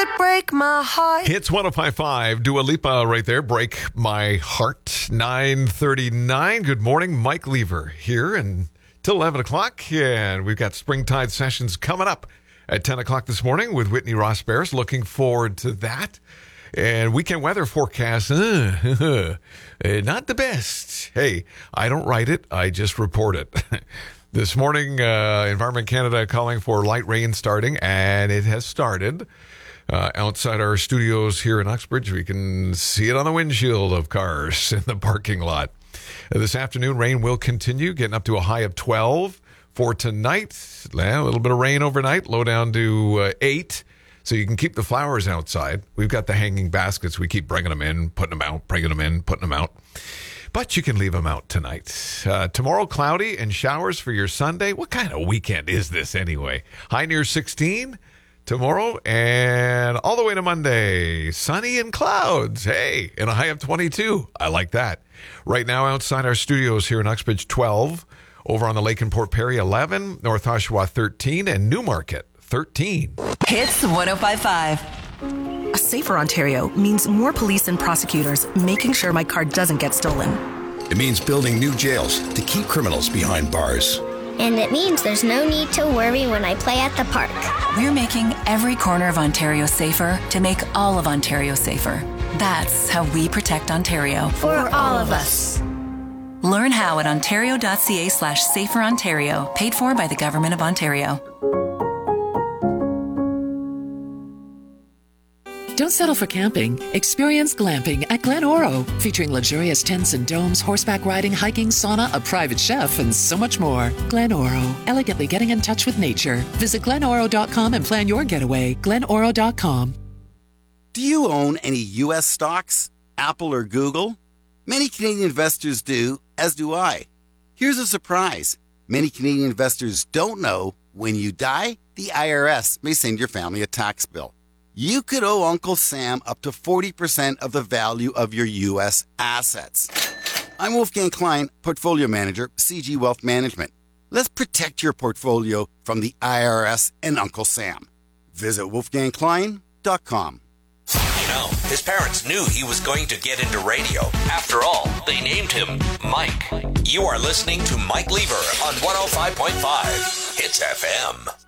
could break my heart. Hits 105.5, Dua Lipa right there, Break My Heart. 9:39. Good morning, Mike Lever here until 11 o'clock. And we've got Springtide Sessions coming up at 10 o'clock this morning with Whitney Ross Bears. Looking forward to that. And weekend weather forecast, not the best. Hey, I don't write it, I just report it. This morning, Environment Canada calling for light rain starting, and it has started. Outside our studios here in Uxbridge, we can see it on the windshield of cars in the parking lot. This afternoon, rain will continue, getting up to a high of 12 for tonight. A little bit of rain overnight, low down to 8. So you can keep the flowers outside. We've got the hanging baskets. We keep bringing them in, putting them out, bringing them in, putting them out. But you can leave them out tonight. Tomorrow, cloudy and showers for your Sunday. What kind of weekend is this anyway? High near 16 tomorrow, and all the way to Monday, sunny and clouds. Hey, and a high of 22. I like that. Right now, outside our studios here in Uxbridge, 12. Over on the lake in Port Perry, 11. North Oshawa, 13. And Newmarket, 13. Hits 105.5. A safer Ontario means more police and prosecutors making sure my car doesn't get stolen. It means building new jails to keep criminals behind bars. And it means there's no need to worry when I play at the park. We're making every corner of Ontario safer to make all of Ontario safer. That's how we protect Ontario. For all of us. Learn how at ontario.ca/saferontario, paid for by the Government of Ontario. Don't settle for camping. Experience glamping at Glen Oro, featuring luxurious tents and domes, horseback riding, hiking, sauna, a private chef, and so much more. Glen Oro, elegantly getting in touch with nature. Visit glenoro.com and plan your getaway. glenoro.com. Do you own any U.S. stocks? Apple or Google? Many Canadian investors do, as do I. Here's a surprise. Many Canadian investors don't know when you die, the IRS may send your family a tax bill. You could owe Uncle Sam up to 40% of the value of your U.S. assets. I'm Wolfgang Klein, Portfolio Manager, CG Wealth Management. Let's protect your portfolio from the IRS and Uncle Sam. Visit wolfgangklein.com. You know, his parents knew he was going to get into radio. After all, they named him Mike. You are listening to Mike Lever on 105.5 Hits FM.